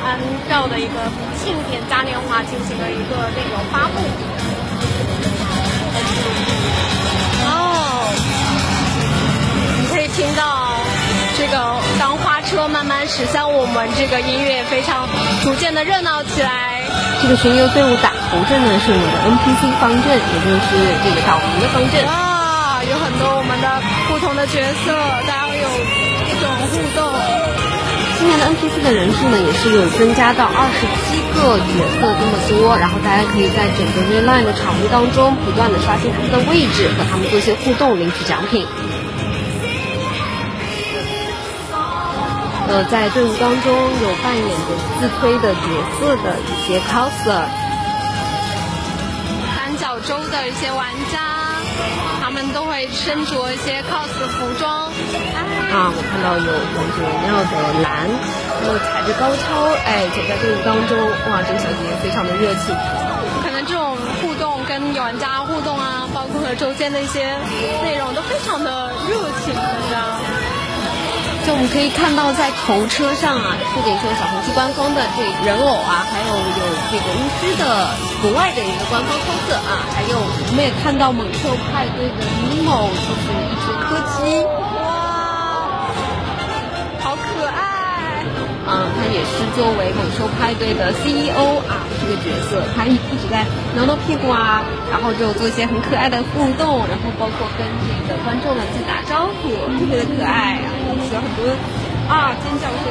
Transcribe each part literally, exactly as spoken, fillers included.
按照的一个庆典嘉年华进行了一个内容发布。哦，你可以听到这个当花车慢慢驶向我们，这个音乐非常逐渐的热闹起来。 这个巡游队伍打头阵呢是我们的 N P C 方阵，也就是这个导航的方阵。 哇，有很多我们的不同的角色，大家有一种互动。 今年的 N P C 的人数呢也是有增加到二十七个角色这么多，然后大家可以在整个 Redline 的场域当中不断的刷新他们的位置，和他们做一些互动，领取奖品。呃，在队伍当中有扮演着自推的角色的一些 coser， 三角洲的一些玩家，他们都会身着一些 cos 的服装。 啊，我看到有有着妙的蓝，然后踩着高跷，哎，走在队伍当中，哇，这个小姐姐非常的热情。 可能这种互动跟玩家互动啊，包括和周间的一些内容都非常的热情，这样。 就我们可以看到，在头车上啊，不仅是有小红旗官方的这人偶啊，还有有这个巫师的国外的一个官方cos啊，还有我们也看到猛兽派对的 Nemo， 就是一只柯基， 哇，好可爱！ 嗯，他也是作为猛兽派对的 C E O 啊这个角色，他一一直在挠挠屁股啊，然后就做一些很可爱的互动，然后包括跟这个观众们去打招呼，特别的可爱，然后起了很多啊尖叫声。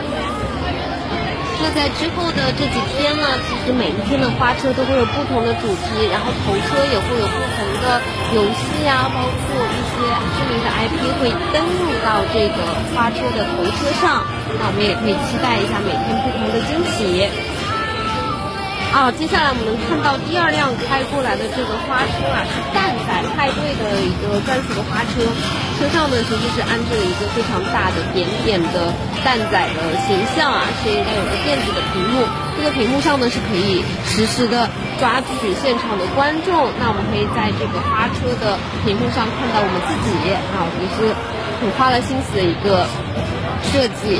那在之后的这几天呢，其实每一天的花车都会有不同的主题，然后头车也会有不同的游戏啊，包括一些知名的 I P 会登陆到这个花车的头车上，那我们也可以期待一下每天不同的惊喜。啊，接下来我们能看到第二辆开过来的这个花车啊，是蛋仔派对的一个专属的花车，车上呢其实是安置了一个非常大的扁扁的蛋仔的形象啊，是带有个电子的屏幕，这个屏幕上呢是可以实时的抓取现场的观众，那我们可以在这个花车的屏幕上看到我们自己啊，也是很花了心思的一个设计。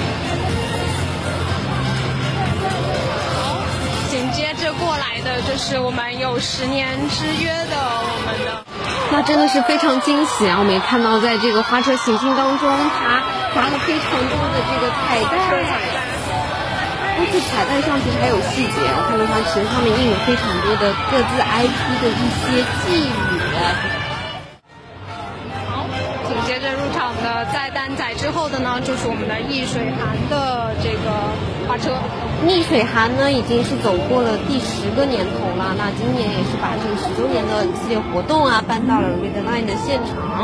接着过来的就是我们有十年之约的我们的， 那真的是非常惊喜啊！我们也看到在这个花车行进当中，它加了非常多的这个彩蛋，而且彩蛋上其实还有细节，我看到它其实上面印有非常多的各自 I P 的一些寄语。 好，紧接着入场的在蛋仔之后的呢，就是我们的易水寒的这个花车。 逆水寒呢已经是走过了第十个年头了，那今年也是把这个十周年的一系列活动啊搬到了 Redline 的现场。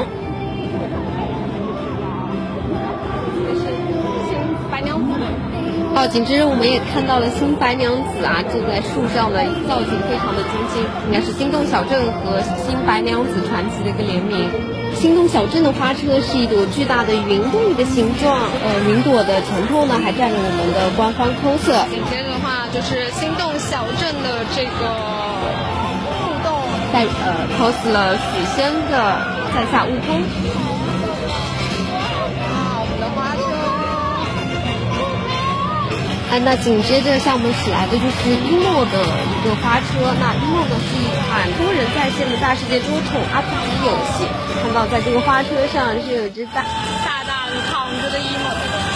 新白娘子。 哦，紧接着我们也看到了新白娘子啊，坐在树上的造型非常的精心，应该是心动小镇和新白娘子传奇的一个联名。心动小镇的花车是一朵巨大的云朵的形状，呃，云朵的前头呢还站着我们的官方 cos。 紧接着的话就是心动小镇的这个互动， 带呃 cos 了许仙的在下悟空。 啊，我们的花车。 哎，那紧接着向我们驶来的就是 emo 的一个花车。那 emo 呢是一款多人在线的大世界多宠 R P G 游戏。看到在这个花车上是有一只大大大的躺着的 emo，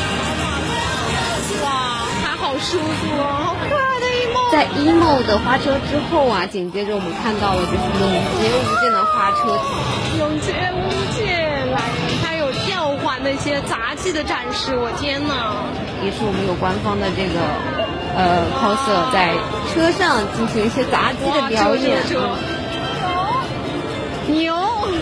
哇，它好舒服哦，好可爱的 emo。 在 emo 的花车之后啊，紧接着我们看到了就是永劫无间的花车。 永劫无间来了，它有吊环的一些杂技的展示，我天哪！ 也是我们有官方的这个呃 coser 在车上进行一些杂技的表演。 牛！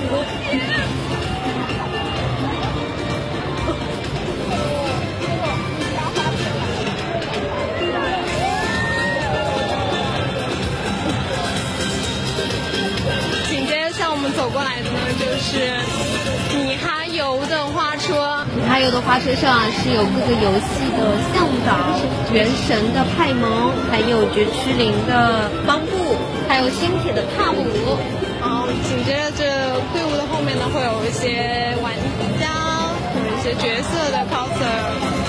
紧接着向我们走过来的呢，就是米哈游的花车。 米哈游的花车上是有各个游戏的向导，原神的派蒙，还有绝区零的邦布，还有星铁的帕姆。 好，紧接着队伍的后面呢，会有一些玩家，有一些角色的 coser。